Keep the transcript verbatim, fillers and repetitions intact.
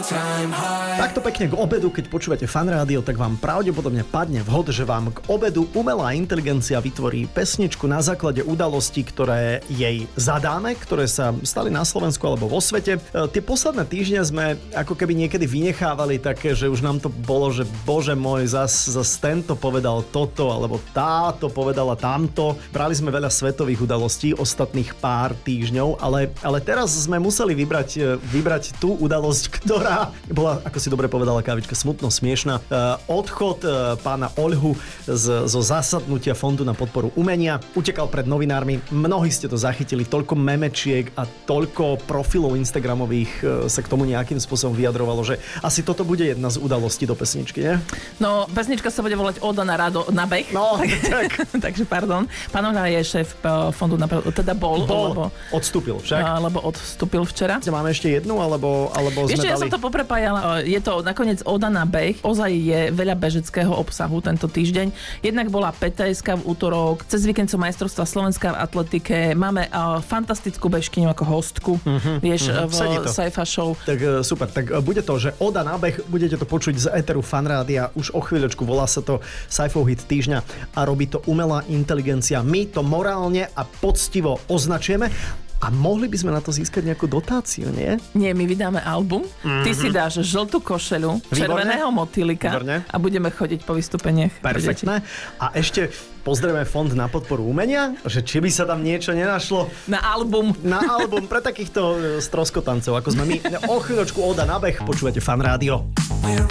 Takto pekne k obedu, keď počúvate Fan Rádio, tak vám pravdepodobne padne vhod, že vám k obedu umelá inteligencia vytvorí pesničku na základe udalostí, ktoré jej zadáme, ktoré sa stali na Slovensku alebo vo svete. E, tie posledné týždne sme ako keby niekedy vynechávali také, že už nám to bolo, že bože môj, zas, zas tento povedal toto, alebo táto povedala tamto. Brali sme veľa svetových udalostí ostatných pár týždňov, ale, ale teraz sme museli vybrať, vybrať tú udalosť, ktorá bola, ako si dobre povedala Kávička, smutno smiešná. Odchod pána Oľhu z, zo zasadnutia Fondu na podporu umenia. Utekal pred novinármi. Mnohí ste to zachytili. Toľko memečiek a toľko profilov instagramových sa k tomu nejakým spôsobom vyjadrovalo, že asi toto bude jedna z udalostí do pesničky, nie? No, pesnička sa bude volať Oda na rado na beh. No, tak. Takže pardon. Pán Oľha je šéf Fondu na teda bol. Bol. Lebo, odstúpil však. Lebo odstúpil včera. Máme ešte jednu, alebo, alebo Vieš, sme ja dali... som to poprepájala. Je to nakoniec Oda na beh. Ozaj je veľa bežeckého obsahu tento týždeň. Jednak bola pé té eska v útorok. Cez víkend sú majstrovstvá Slovenska v atletike. Máme uh, fantastickú bežkyňu ako hostku. Uh-huh, vieš, uh-huh. v Saifa Show. Tak uh, super. Tak uh, bude to, že Oda na beh, budete to počuť z éteru Fan Rádia už o chvíľočku. Volá sa to Saifov hit týždňa a robí to umelá inteligencia. My to morálne a poctivo označujeme. A mohli by sme na to získať nejakú dotáciu, nie? Nie, my vydáme album. Mm-hmm. Ty si dáš žltú košeľu, červeného motýlika a budeme chodiť po vystúpeniach. Perfektné. A ešte pozrieme Fond na podporu umenia, že či by sa tam niečo nenašlo. Na album. Na album pre takýchto stroskotancov, ako sme my. O chvíľočku Oda na beh, počúvate Fan Rádio.